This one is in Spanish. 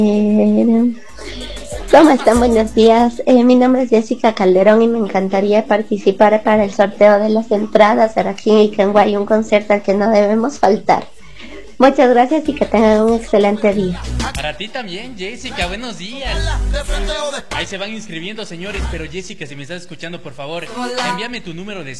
¿Cómo están? Buenos días. Mi nombre es Jessica Calderón y me encantaría participar para el sorteo de las entradas a Rajín y Kenway, un concierto al que no debemos faltar. Muchas gracias y que tengan un excelente día. Para ti también, Jessica, buenos días. Ahí se van inscribiendo, señores, pero Jessica, si me estás escuchando, por favor, envíame tu número de